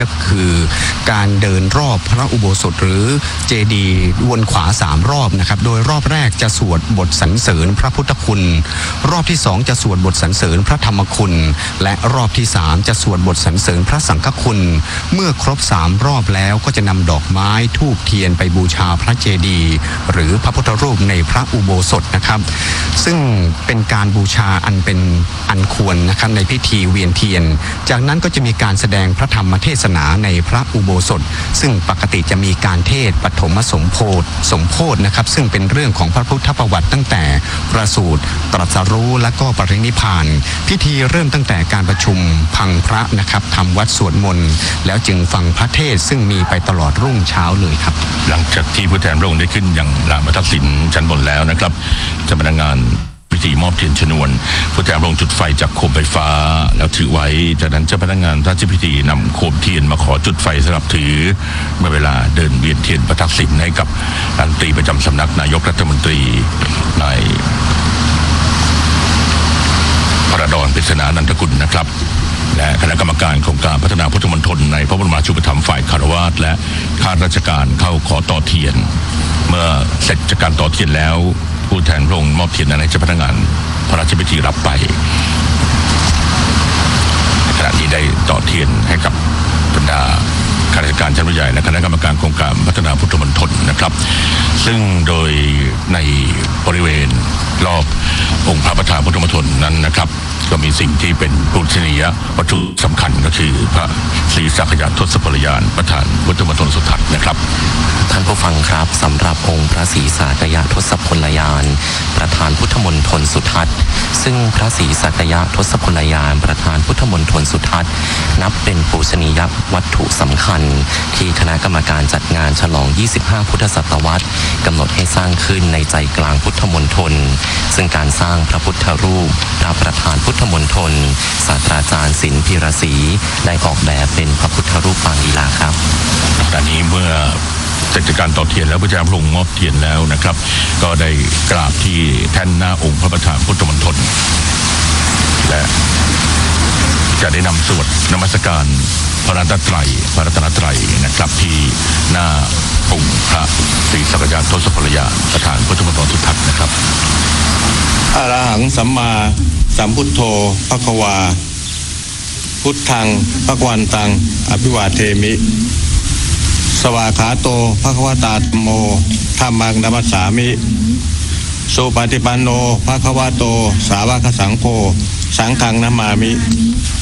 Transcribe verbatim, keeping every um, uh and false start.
ก็คือการเดินรอบพระอุโบสถหรือเจดีย์วนขวาสามรอบนะครับโดยรอบแรกจะสวดบทสรรเสริญพระพุทธคุณรอบที่สองจะสวดบทสรรเสริญพระธรรมคุณและรอบที่สามจะสวดบทสรรเสริญพระสังฆคุณเมื่อครบสามรอบแล้วก็จะนำดอกไม้ธูปเทียนไปบูชาพระเจดีย์หรือพระพุทธรูปในพระอุโบสถนะครับซึ่งเป็นการบูชาอันเป็นอันควรนะครับในพิธีเวียนเทียนจากนั้นก็จะมีการแสดงพระธรรมเทศนาในพระอุโบสถซึ่งปกติจะมีการเทศน์ปฐมสมโภชสมโภชนะครับซึ่งเป็นเรื่องของพระพุทธประวัติตั้งแต่ประสูติตรัสรู้และก็ปรินิพพานพิธีเริ่มตั้งแต่การประชุมพังพระนะครับทำวัดสวดมนต์แล้วจึงฟังพระเทศซึ่งมีไปตลอดรุ่งเช้าเลยครับหลังจากที่ผู้แทนพระองค์ได้ขึ้นอย่างลานประทักษิณชั้นบนแล้วนะครับเจ้าพนักงานพิธีมอบเทียนชนวนผู้แทนพระองค์จุดไฟจากโคมไฟฟ้าแล้วถือไว้จากนั้นเจ้าพนักงานราชพิธีนำโคมเทียนมาขอจุดไฟสำหรับถือเมื่อเวลาเดินเวียนเทียนประทักษิณให้กับรัฐมนตรีประจำสำนักนายกรัฐมนตรีนายพระดอนปริศนานันทกุลนะครับและคณะกรรมการโครงการพัฒนาพุทธมณฑลในพระบรมราชูปถัมภ์ฝ่ายคารวาสและข้าราชการเข้าขอต่อเทียนเมื่อเสร็จจากการต่อเทียนแล้วผู้แทนพระองค์มอบเทียนนั้นให้เจ้าพนักงานพระราชพิธีรับไปขณะนี้ได้ต่อเทียนให้กับบรรดาข้าราชการชั้นผู้ใหญ่และคณะกรรมการโครงการพัฒนาพุทธมณฑลนะครับซึ่งโดยในบริเวณรอบองค์พระประธานพุทธมณฑลนั้นนะครับก็มีสิ่งที่เป็นปูชนียวัตถุสำคัญก็คือพระศรีสักยะทศพลยานประธานพุทธมณฑลสุทัศน์นะครับท่านผู้ฟังครับสำหรับองค์พระศรีสักยะทศพลยานประธานพุทธมณฑลสุทัศน์ซึ่งพระศรีสักยะทศพลยานประธานพุทธมณฑลสุทัศน์นับเป็นปูชนียวัตถุสำคัญที่คณะกรรมการจัดงานฉลองยี่สิบห้าพุทธศตวรรษกำหนดให้สร้างขึ้นในใจกลางพุทธมณฑลซึ่งการสร้างพระพุทธรูปพระประธานพุทธมณฑลศาสตราจารย์ศิลป์พีระศรีได้ออกแบบเป็นพระพุทธรูปปางลีลาครับตอนนี้เมื่อเสร็จจากการต่อเทียนแล้วพระเจ้าพระองค์มอบเทียนแล้วนะครับก็ได้กราบที่แท่นหน้าองค์พระประธานพุทธมณฑลและจะได้นำสวดนมัสการพระรัตนตรัยพระรัตนตรัยนะครับที่หน้าองค์พระศรีสักยะทศพลยานประธานพุทธมณฑลสุทัศน์นะครับอะระหังสัมมาสัมพุทโธภควาพุทธังภควันตังอภิวาเทมิสวากขาโตภควตาธัมโมธัมมังนัมสสามิสุปฏิปันโนภควโตสาวกสังโฆสังฆังนัมมามิ